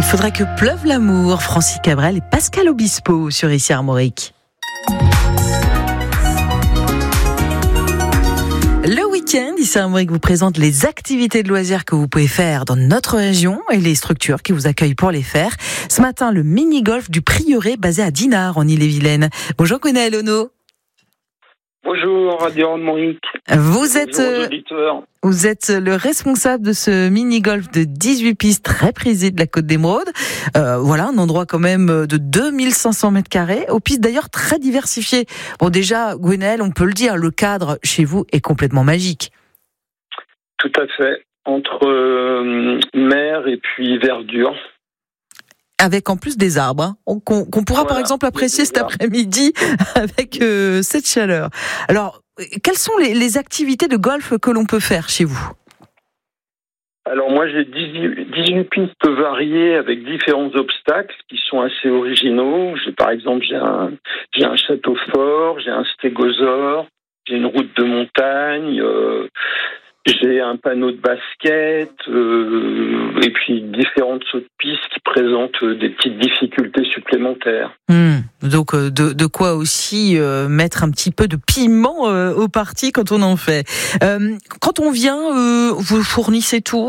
Il faudrait que pleuve l'amour, Francis Cabrel et Pascal Obispo sur Ici Armorique. Le week-end, Ici Armorique vous présente les activités de loisirs que vous pouvez faire dans notre région et les structures qui vous accueillent pour les faire. Ce matin, le mini-golf du Prieuré basé à Dinard en Ille-et-Vilaine. Bonjour Gwenaël Ono. Bonjour Radio Armorique. Vous êtes le responsable de ce mini-golf de 18 pistes très prisé de la Côte d'Émeraude. Voilà, un endroit quand même de 2500 mètres carrés, aux pistes d'ailleurs très diversifiées. Bon déjà, Gwenaël, on peut le dire, le cadre chez vous est complètement magique. Tout à fait, entre mer et puis verdure. Avec en plus des arbres, qu'on pourra par exemple apprécier cet après-midi avec cette chaleur. Alors, quelles sont les activités de golf que l'on peut faire chez vous ? Alors moi j'ai 18 pistes variées avec différents obstacles qui sont assez originaux. Par exemple j'ai un château fort, j'ai un stégosaure, j'ai une route de montagne, j'ai un panneau de basket et puis différentes autres pistes qui présentent des petites difficultés supplémentaires. Donc de quoi aussi mettre un petit peu de piment au parti quand on en fait. Quand on vient, vous fournissez tout,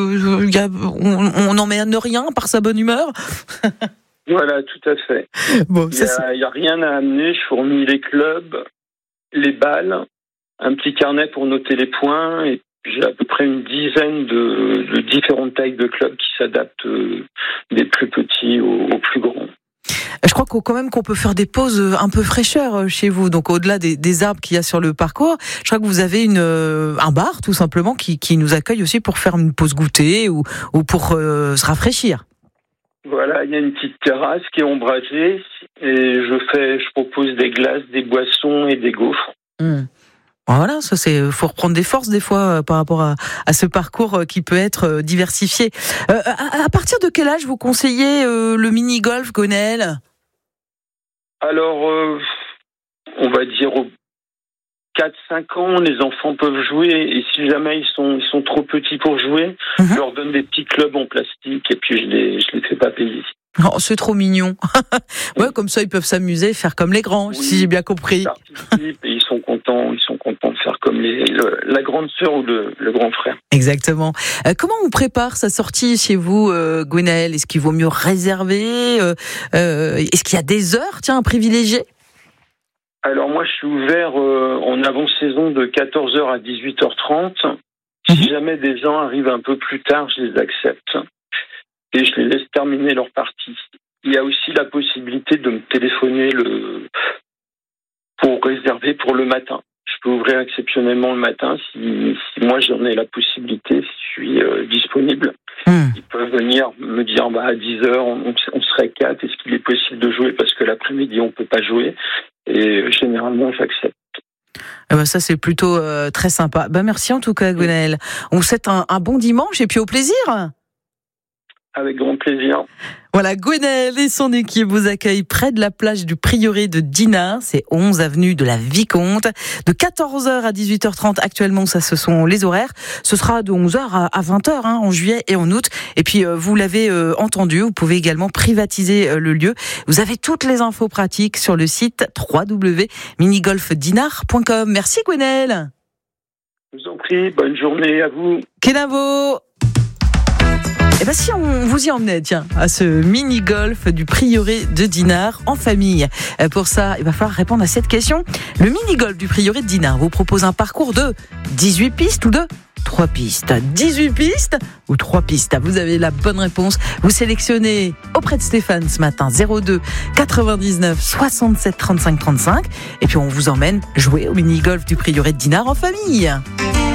on n'emmène rien par sa bonne humeur. Voilà, tout à fait. Bon, il y a rien à amener, je fournis les clubs, les balles, un petit carnet pour noter les points et j'ai à peu près une dizaine de différentes tailles de clubs qui s'adaptent des plus petits aux plus grands. Je crois quand même qu'on peut faire des pauses un peu fraîcheur chez vous. Donc au-delà des arbres qu'il y a sur le parcours, je crois que vous avez un bar tout simplement qui nous accueille aussi pour faire une pause goûter ou pour se rafraîchir. Voilà, il y a une petite terrasse qui est ombragée et je propose des glaces, des boissons et des gaufres. Voilà, ça faut reprendre des forces des fois par rapport à ce parcours qui peut être diversifié. À partir de quel âge vous conseillez le mini-golf, Gwenaël ? Alors, on va dire aux 4-5 ans, les enfants peuvent jouer et si jamais ils sont trop petits pour jouer, je leur donne des petits clubs en plastique et puis je les fais pas payer. Oh, c'est trop mignon. Ouais, comme ça ils peuvent s'amuser, faire comme les grands, si j'ai bien compris. Et ils sont contents de faire comme la grande sœur ou le grand frère. Exactement. Comment on prépare sa sortie chez vous, Gwenaël ? Est-ce qu'il vaut mieux réserver ? Est-ce qu'il y a des heures, à privilégier ? Alors moi je suis ouvert en avant-saison de 14h à 18h30. Si jamais des gens arrivent un peu plus tard, je les accepte. Et je les laisse terminer leur partie. Il y a aussi la possibilité de me téléphoner pour réserver pour le matin. Je peux ouvrir exceptionnellement le matin si moi j'en ai la possibilité, si je suis disponible. Ils peuvent venir me dire à 10h, on serait 4, est-ce qu'il est possible de jouer parce que l'après-midi on peut pas jouer. Et généralement j'accepte. Ça c'est plutôt très sympa. Merci en tout cas Gwenaël. On vous souhaite un bon dimanche et puis au plaisir. Avec grand plaisir. Voilà, Gwenaël et son équipe vous accueillent près de la plage du Prieuré de Dinard. C'est 11 avenue de la Vicomte. De 14h à 18h30 actuellement, ça ce sont les horaires. Ce sera de 11h à 20h en juillet et en août. Et puis vous l'avez entendu, vous pouvez également privatiser le lieu. Vous avez toutes les infos pratiques sur le site www.minigolfdinard.com. Merci Gwenaël. Je vous en prie, bonne journée à vous. Kenavo. Si on vous y emmenait, à ce mini-golf du Prieuré de Dinard en famille. Pour ça, il va falloir répondre à cette question. Le mini-golf du Prieuré de Dinard vous propose un parcours de 18 pistes ou de 3 pistes. 18 pistes ou 3 pistes. Vous avez la bonne réponse. Vous sélectionnez auprès de Stéphane ce matin 02 99 67 35 35. Et puis on vous emmène jouer au mini-golf du Prieuré de Dinard en famille.